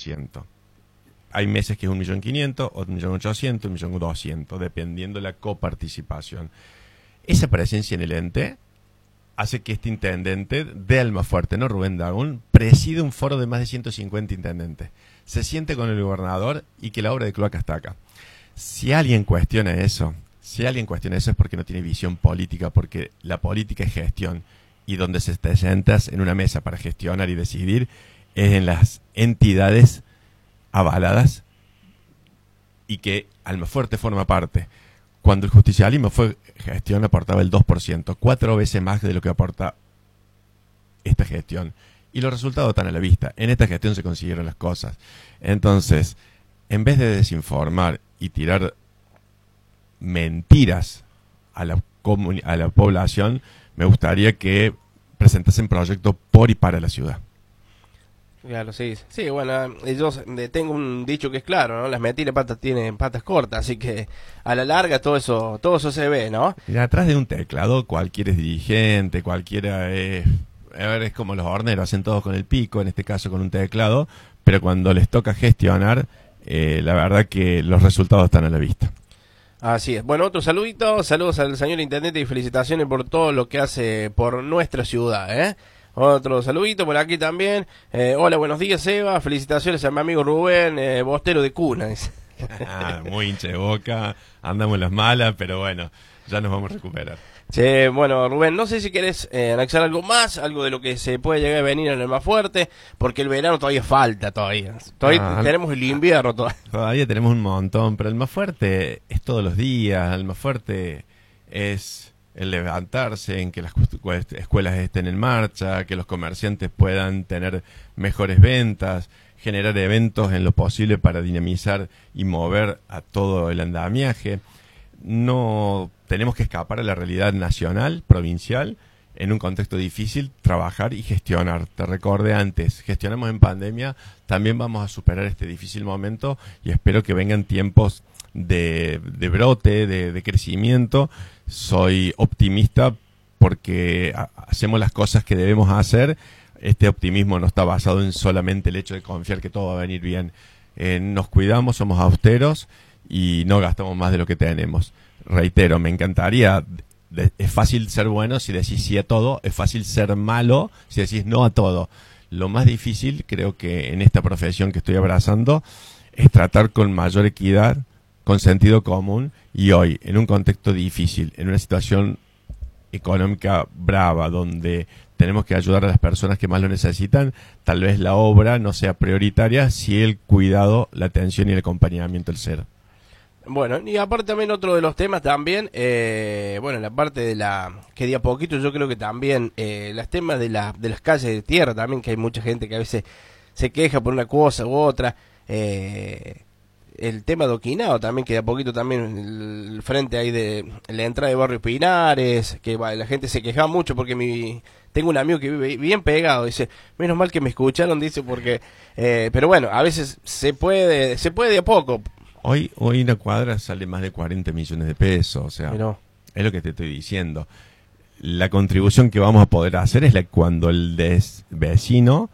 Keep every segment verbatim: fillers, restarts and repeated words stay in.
ciento. Hay meses que es un millón quinientos, otro un millón ochocientos, un millón doscientos, dependiendo de la coparticipación. Esa presencia en el ente hace que este intendente de Almafuerte, no Rubén Dagún, preside un foro de más de ciento cincuenta intendentes. Se siente con el gobernador y que la obra de cloaca está acá. Si alguien cuestiona eso, si alguien cuestiona eso es porque no tiene visión política, porque la política es gestión. Y donde se te sientas en una mesa para gestionar y decidir es en las entidades avaladas y que Almafuerte forma parte. Cuando el justicialismo fue gestión aportaba el dos por ciento, cuatro veces más de lo que aporta esta gestión. Y los resultados están a la vista. En esta gestión se consiguieron las cosas. Entonces, en vez de desinformar y tirar mentiras a la, a la población, me gustaría que presentasen proyectos por y para la ciudad. Claro, sí, sí, bueno, yo tengo un dicho que es claro, ¿no? Las mentiras patas tienen patas cortas, así que a la larga todo eso, todo eso se ve, ¿no? Y atrás de un teclado cualquiera es dirigente, cualquiera es, a ver, es como los horneros, hacen todo con el pico, en este caso con un teclado, pero cuando les toca gestionar, eh, la verdad que los resultados están a la vista. Así es. Bueno, otro saludito, saludos al señor intendente y felicitaciones por todo lo que hace por nuestra ciudad, ¿eh? Otro saludito por aquí también. Eh, hola, buenos días, Eva. Felicitaciones a mi amigo Rubén, eh, bostero de cuna. Muy hincha de Boca, andamos en las malas, pero bueno, ya nos vamos a recuperar. Sí, bueno, Rubén, no sé si querés eh, anexar algo más, algo de lo que se puede llegar a venir en el Almafuerte, porque el verano todavía falta, todavía. Todavía ah, tenemos el invierno. Todavía. todavía tenemos un montón, pero el Almafuerte es todos los días, el Almafuerte es el levantarse, en que las escuelas estén en marcha, que los comerciantes puedan tener mejores ventas, generar eventos en lo posible para dinamizar y mover a todo el andamiaje. No tenemos que escapar a la realidad nacional, provincial, en un contexto difícil, trabajar y gestionar. Te recordé antes, gestionamos en pandemia, también vamos a superar este difícil momento y espero que vengan tiempos de, de brote, de, de crecimiento. Soy optimista porque hacemos las cosas que debemos hacer. Este optimismo no está basado en solamente el hecho de confiar que todo va a venir bien. Eh, nos cuidamos, somos austeros y no gastamos más de lo que tenemos. Reitero, me encantaría, de, es fácil ser bueno si decís sí a todo, es fácil ser malo si decís no a todo. Lo más difícil, creo que en esta profesión que estoy abrazando, es tratar con mayor equidad, con sentido común, y hoy, en un contexto difícil, en una situación económica brava, donde tenemos que ayudar a las personas que más lo necesitan, tal vez la obra no sea prioritaria si el cuidado, la atención y el acompañamiento del ser. Bueno, y aparte también otro de los temas también, eh, bueno, la parte de la, que de a poquito yo creo que también, eh, los temas de, la, de las calles de tierra también, que hay mucha gente que a veces se queja por una cosa u otra, eh, el tema de Oquinao también, que de a poquito también el, el frente ahí de la entrada de Barrio Pinares, que va, la gente se queja mucho porque mi, tengo un amigo que vive bien pegado, dice, menos mal que me escucharon, dice, porque, eh, pero bueno, a veces se puede, se puede de a poco. Hoy, hoy una cuadra sale más de cuarenta millones de pesos, o sea, pero es lo que te estoy diciendo. La contribución que vamos a poder hacer es la cuando el des vecino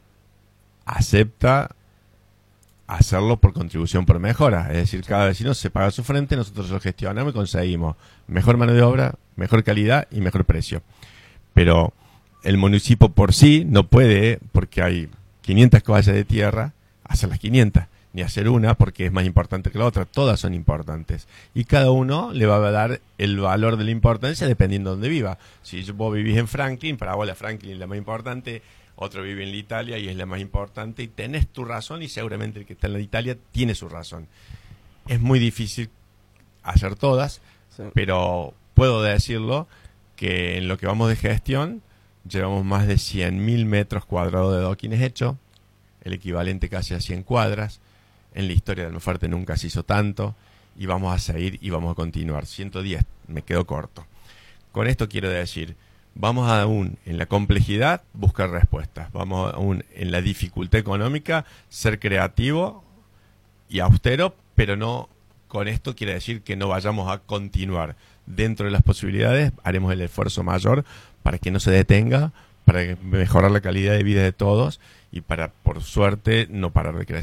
acepta hacerlo por contribución por mejora, es decir, cada vecino se paga su frente, nosotros lo gestionamos y conseguimos mejor mano de obra, mejor calidad y mejor precio. Pero el municipio por sí no puede, porque hay quinientas caballas de tierra, hacer las quinientas. Ni hacer una porque es más importante que la otra, todas son importantes y cada uno le va a dar el valor de la importancia dependiendo de donde viva. Si vos vivís en Franklin, para vos la Franklin es la más importante, otro vive en la Italia y es la más importante, y tenés tu razón y seguramente el que está en la Italia tiene su razón. Es muy difícil hacer todas, sí, pero puedo decirlo que en lo que vamos de gestión llevamos más de cien mil metros cuadrados de doquines hechos, el equivalente casi a cien cuadras. En la historia de Almafuerte nunca se hizo tanto y vamos a seguir y vamos a continuar. ciento diez, me quedo corto. Con esto quiero decir, vamos aún en la complejidad buscar respuestas, vamos aún en la dificultad económica ser creativo y austero, pero no con esto quiere decir que no vayamos a continuar. Dentro de las posibilidades haremos el esfuerzo mayor para que no se detenga, para mejorar la calidad de vida de todos y para, por suerte, no parar de crecer.